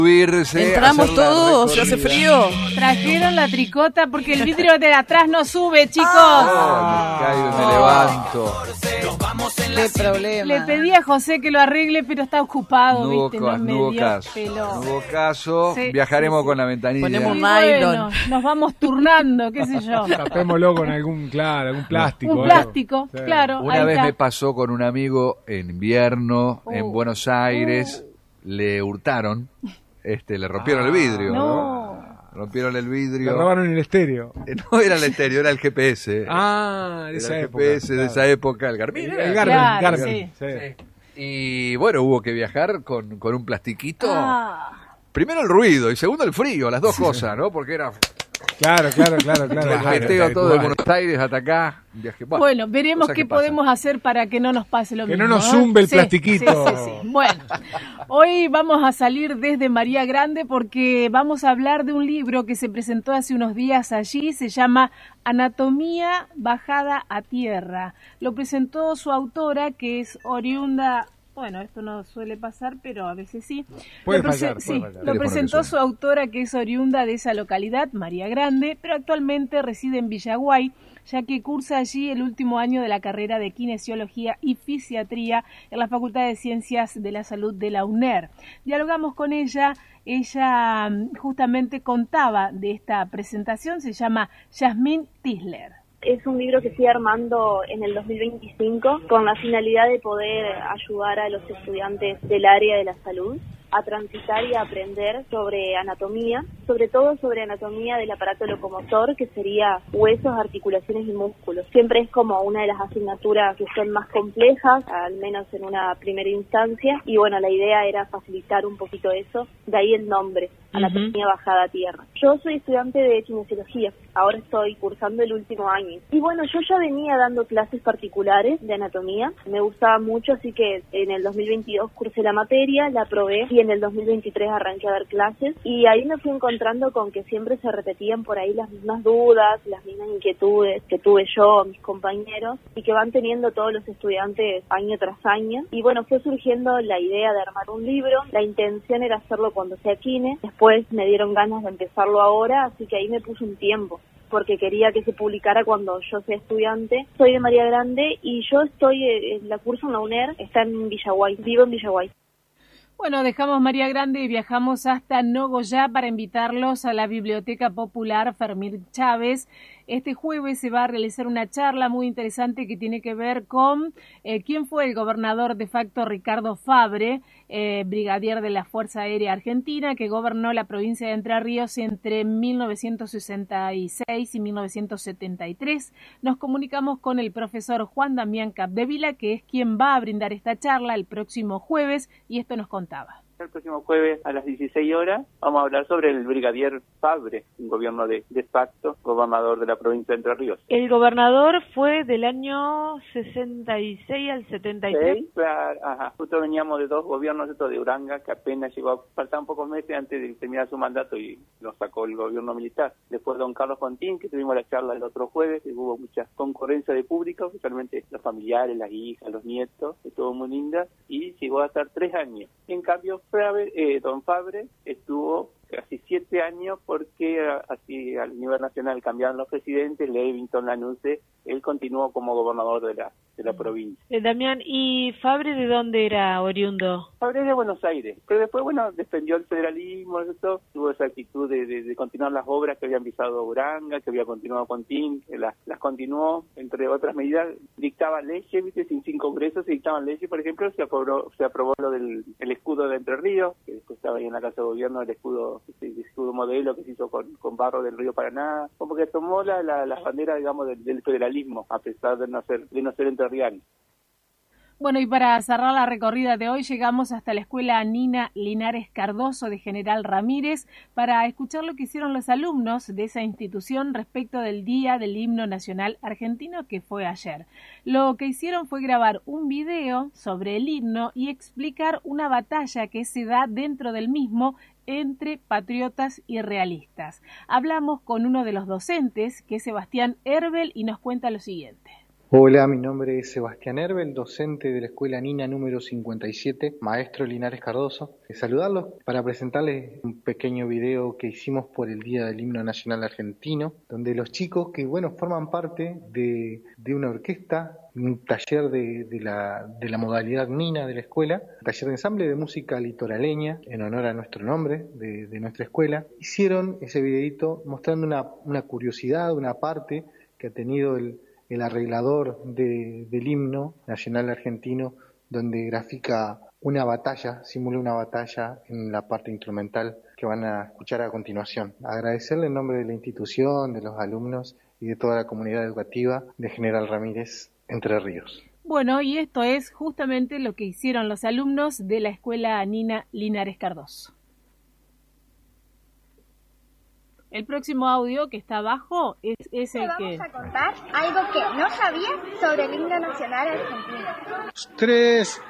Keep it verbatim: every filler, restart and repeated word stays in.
subirse. Entramos todos, ya hace frío. Trajeron la tricota porque el vidrio de atrás no sube, chicos. Oh, me caigo y me levanto. Qué problema. Le pedí a José que lo arregle, pero está ocupado, No hubo, ¿viste? ca- No me no hubo dio caso. pelo. No hubo caso. Sí, Viajaremos sí, sí. con la ventanilla. Ponemos Y nylon. bueno, nos vamos turnando, qué sé yo. Tapémoslo con algún, claro, algún plástico. Un algo. plástico, Sí. claro. Una ahí vez está. me pasó con un amigo en invierno en Oh. Buenos Aires, le hurtaron, este, le rompieron el vidrio. No. Rompieron el Le vidrio. robaron el estéreo. Eh, No era el estéreo, era el G P S. Ah, de Era esa el época. G P S de claro. esa época, el Garmin. El era. Garmin, Claro, Garmin. sí. Sí. Y bueno, hubo que viajar con, con un plastiquito. Ah, Primero el ruido y segundo el frío, las dos cosas, ¿no? Porque era Claro, claro, claro, claro. claro, viajeo tal todo de cual. Buenos Aires hasta acá. Viaje, bueno, bueno, veremos cosas qué que pasan. podemos hacer para que no nos pase lo Que mismo. no nos ¿eh? zumbe el Sí, plastiquito. sí, sí, sí. Bueno, hoy vamos a salir desde María Grande porque vamos a hablar de un libro que se presentó hace unos días allí, se llama Anatomía bajada a tierra. Lo presentó su autora, que es oriunda... Bueno, esto no suele pasar, pero a veces sí. Puede Lo prese- fallar, puede sí, fallar. lo Teléfono presentó que su autora, que es oriunda de esa localidad, María Grande, pero actualmente reside en Villaguay, ya que cursa allí el último año de la carrera de Kinesiología y Fisiatría en la Facultad de Ciencias de la Salud de la U N E R. Dialogamos con ella, ella mm, justamente contaba de esta presentación, se llama Yasmín Tisler. Es un libro que estoy armando en el dos mil veinticinco con la finalidad de poder ayudar a los estudiantes del área de la salud a transitar y a aprender sobre anatomía, sobre todo sobre anatomía del aparato locomotor, que sería huesos, articulaciones y músculos. Siempre es como una de las asignaturas que son más complejas, al menos en una primera instancia, y bueno, la idea era facilitar un poquito eso, de ahí el nombre, Anatomía bajada a tierra. Yo soy estudiante de kinesiología, ahora estoy cursando el último año. Y bueno, yo ya venía dando clases particulares de anatomía, me gustaba mucho, así que en el dos mil veintidós cursé la materia, la aprobé, y en el dos mil veintitrés arranqué a dar clases, y ahí me fui encontrando con que siempre se repetían por ahí las mismas dudas, las mismas inquietudes que tuve yo, mis compañeros, y que van teniendo todos los estudiantes año tras año. Y bueno, fue surgiendo la idea de armar un libro, la intención era hacerlo cuando sea kine, después me dieron ganas de empezarlo ahora, así que ahí me puse un tiempo, porque quería que se publicara cuando yo sea estudiante. Soy de María Grande y yo estoy en la curso en la U N E R, está en Villaguay, vivo en Villaguay. Bueno, dejamos María Grande y viajamos hasta Nogoyá para invitarlos a la Biblioteca Popular Fermín Chávez. Este jueves se va a realizar una charla muy interesante que tiene que ver con eh, quién fue el gobernador de facto Ricardo Fabre, eh, brigadier de la Fuerza Aérea Argentina, que gobernó la provincia de Entre Ríos entre mil novecientos sesenta y seis y mil novecientos setenta y tres. Nos comunicamos con el profesor Juan Damián Capdevila, que es quien va a brindar esta charla el próximo jueves, y esto nos contaba. El próximo jueves a las dieciséis horas vamos a hablar sobre el brigadier Fabre, un gobierno de, de facto, gobernador de la provincia de Entre Ríos. El gobernador fue del año sesenta y seis al setenta y tres. Sí, claro, ajá. Justo veníamos de dos gobiernos, esto de Uranga, que apenas llegó, faltaban pocos meses antes de terminar su mandato y lo sacó el gobierno militar. Después don Carlos Fontín, que tuvimos la charla el otro jueves, que hubo mucha concurrencia de público, especialmente los familiares, las hijas, los nietos, estuvo muy linda, y llegó a estar tres años. En cambio, Fabre, eh, don Fabre estuvo casi siete años porque así a nivel nacional cambiaron los presidentes, Levington, Lanusse, él continuó como gobernador de la de la provincia. Eh, Damián, ¿y Fabre de dónde era oriundo? Fabre es de Buenos Aires, pero después, bueno, defendió el federalismo, eso, tuvo esa actitud de, de, de continuar las obras que había empezado Uranga, que había continuado Fontín, que las, las continuó, entre otras medidas, dictaba leyes, viste, sin, sin congreso se dictaban leyes, por ejemplo, se aprobó, se aprobó lo del el escudo de Entre Ríos, que después estaba ahí en la Casa de Gobierno, el escudo, el escudo modelo que se hizo con, con barro del río Paraná, como que tomó la, la, la bandera, digamos, del, del federalismo, a pesar de no ser, de no ser entrerriano. Bueno, y para cerrar la recorrida de hoy llegamos hasta la Escuela Nina Linares Cardoso de General Ramírez para escuchar lo que hicieron los alumnos de esa institución respecto del Día del Himno Nacional Argentino, que fue ayer. Lo que hicieron fue grabar un video sobre el himno y explicar una batalla que se da dentro del mismo entre patriotas y realistas. Hablamos con uno de los docentes, que es Sebastián Herbel, y nos cuenta lo siguiente. Hola, mi nombre es Sebastián Herbel, docente de la Escuela Nina número cincuenta y siete, maestro Linares Cardoso. Saludarlos para presentarles un pequeño video que hicimos por el Día del Himno Nacional Argentino, donde los chicos que, bueno, forman parte de, de una orquesta, un taller de, de, la, de la modalidad Nina de la escuela, taller de ensamble de música litoraleña, en honor a nuestro nombre de, de nuestra escuela, hicieron ese videito mostrando una, una curiosidad, una parte que ha tenido el el arreglador de, del himno nacional argentino, donde grafica una batalla, simula una batalla en la parte instrumental que van a escuchar a continuación. Agradecerle en nombre de la institución, de los alumnos y de toda la comunidad educativa de General Ramírez, Entre Ríos. Bueno, y esto es justamente lo que hicieron los alumnos de la Escuela Nina Linares Cardoso. El próximo audio que está abajo es, es el que... Vamos a contar algo que no sabías sobre el himno nacional argentino. Tres,